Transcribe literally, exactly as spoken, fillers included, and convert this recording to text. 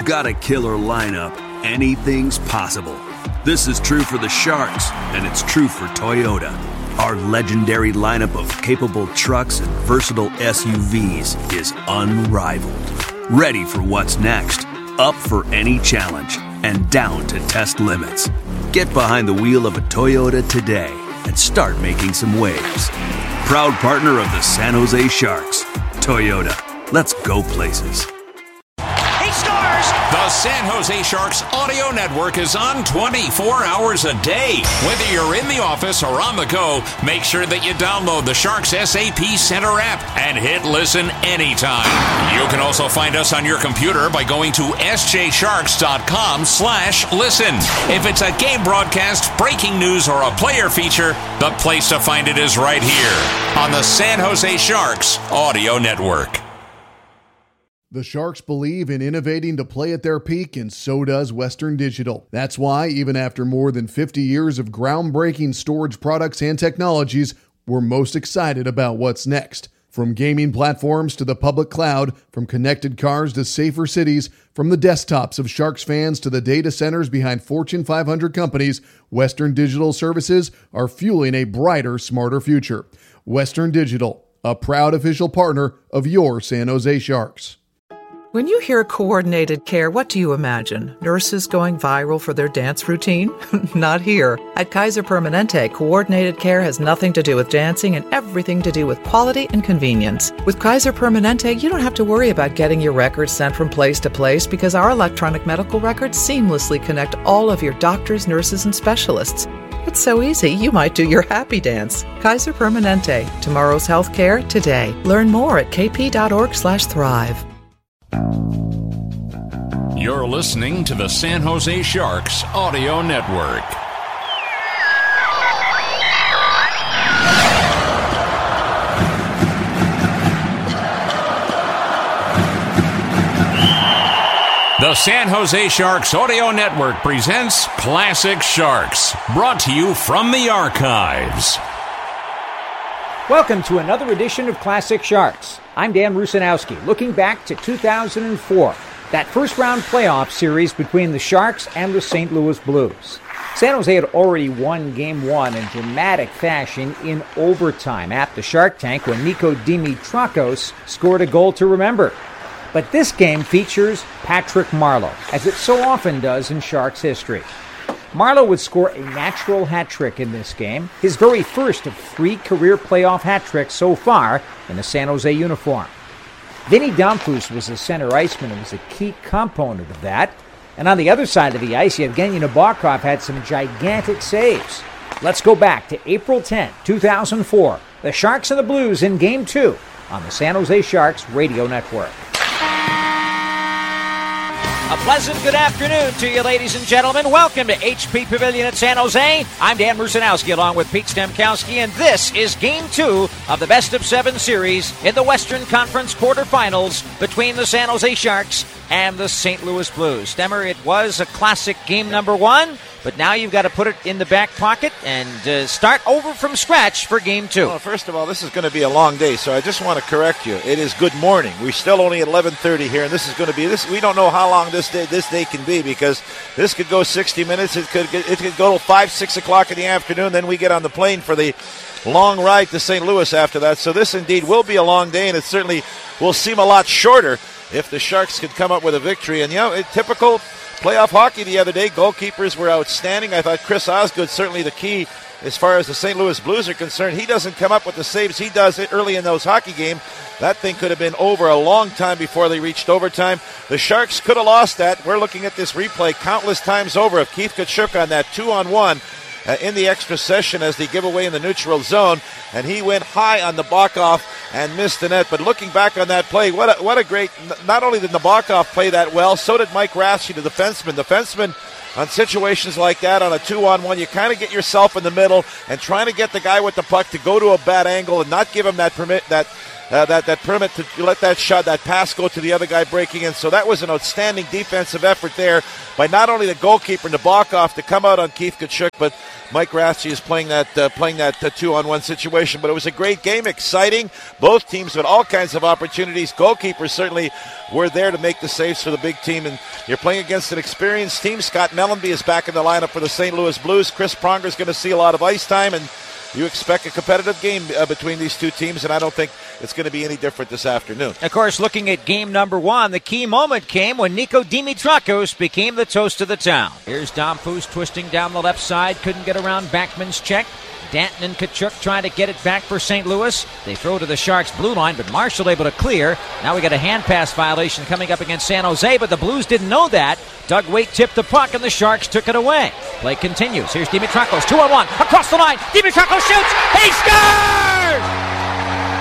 Got a killer lineup? Anything's possible. This is true for the Sharks, and it's true for Toyota. Our legendary lineup of capable trucks and versatile S U Vs is unrivaled. Ready for what's next, up for any challenge, and down to test limits. Get behind the wheel of a Toyota today and start making some waves. Proud partner of the San Jose Sharks. Toyota, let's go places. The San Jose Sharks Audio Network is on twenty-four hours a day. Whether you're in the office or on the go, make sure that you download the Sharks S A P Center app and hit listen anytime. You can also find us on your computer by going to s j sharks dot com slash listen. If it's a game broadcast, breaking news, or a player feature, the place to find it is right here on the San Jose Sharks Audio Network. The Sharks believe in innovating to play at their peak, and so does Western Digital. That's why, even after more than fifty years of groundbreaking storage products and technologies, we're most excited about what's next. From gaming platforms to the public cloud, from connected cars to safer cities, from the desktops of Sharks fans to the data centers behind Fortune five hundred companies, Western Digital services are fueling a brighter, smarter future. Western Digital, a proud official partner of your San Jose Sharks. When you hear coordinated care, what do you imagine? Nurses going viral for their dance routine? Not here. At Kaiser Permanente, coordinated care has nothing to do with dancing and everything to do with quality and convenience. With Kaiser Permanente, you don't have to worry about getting your records sent from place to place because our electronic medical records seamlessly connect all of your doctors, nurses, and specialists. It's so easy, you might do your happy dance. Kaiser Permanente. Tomorrow's healthcare today. Learn more at k p dot org slash thrive. You're listening to the San Jose Sharks Audio Network. The San Jose Sharks Audio Network presents Classic Sharks, brought to you from the archives. Welcome to another edition of Classic Sharks. I'm Dan Rusanowski, looking back to two thousand four, that first-round playoff series between the Sharks and the Saint Louis Blues. San Jose had already won Game one in dramatic fashion in overtime at the Shark Tank when Nico Dimitrakos scored a goal to remember. But this game features Patrick Marleau, as it so often does in Sharks history. Marleau would score a natural hat trick in this game, his very first of three career playoff hat tricks so far in a San Jose uniform. Vinny Damphousse was the center iceman and was a key component of that. And on the other side of the ice, Yevgeny Nabokov had some gigantic saves. Let's go back to April tenth, two thousand four. The Sharks and the Blues in Game two on the San Jose Sharks Radio Network. A pleasant good afternoon to you, ladies and gentlemen. Welcome to H P Pavilion at San Jose. I'm Dan Rusanowski along with Pete Stemkowski, and this is Game two of the Best of Seven series in the Western Conference quarterfinals between the San Jose Sharks and the Saint Louis Blues. Stemmer, it was a classic game number one, but now you've got to put it in the back pocket and uh, start over from scratch for Game two. Well, first of all, this is going to be a long day, so I just want to correct you. It is good morning. We're still only at eleven thirty here, and this is going to be this. We don't know how long this day this day can be because this could go sixty minutes. It could it could go till five, six o'clock in the afternoon. Then we get on the plane for the long ride to Saint Louis after that. So this indeed will be a long day, and it certainly will seem a lot shorter if the Sharks could come up with a victory. And, you know, it, typical playoff hockey the other day. Goalkeepers were outstanding. I thought Chris Osgood certainly the key as far as the Saint Louis Blues are concerned. He doesn't come up with the saves he does early in those hockey games. That thing could have been over a long time before they reached overtime. The Sharks could have lost that. We're looking at this replay countless times over of Keith Tkachuk on that two-on-one uh, in the extra session as they give away in the neutral zone. And he went high on Nabokov and missed the net. But looking back on that play, what a, what a great, not only did Nabokov play that well, so did Mike Rathje, the defenseman. Defenseman on situations like that, on a two-on-one, you kind of get yourself in the middle and trying to get the guy with the puck to go to a bad angle and not give him that permit, that uh, that, that permit to let that shot, that pass go to the other guy breaking in. So that was an outstanding defensive effort there by not only the goalkeeper Nabokov to come out on Keith Tkachuk, but Mike Rathje is playing that uh, playing that uh, two-on-one situation. But it was a great game, exciting. Both teams with all kinds of opportunities. Goalkeepers certainly were there to make the saves for the big team. And you're playing against an experienced team. Scott Mellenby is back in the lineup for the Saint Louis Blues. Chris Pronger is going to see a lot of ice time, and you expect a competitive game uh, between these two teams, and I don't think it's going to be any different this afternoon. Of course, looking at game number one, the key moment came when Nico Dimitrakos became the toast of the town. Here's Dom Foose twisting down the left side, couldn't get around Backman's check. Danton and Tkachuk trying to get it back for Saint Louis. They throw to the Sharks' blue line, but Marshall able to clear. Now we got a hand pass violation coming up against San Jose, but the Blues didn't know that. Doug Weight tipped the puck, and the Sharks took it away. Play continues. Here's Dimitrakos, two on one, across the line. Dimitrakos shoots. He scores!